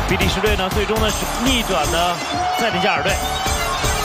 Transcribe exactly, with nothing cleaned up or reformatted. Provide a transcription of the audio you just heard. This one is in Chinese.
比利时队呢，最终呢是逆转了塞内加尔队。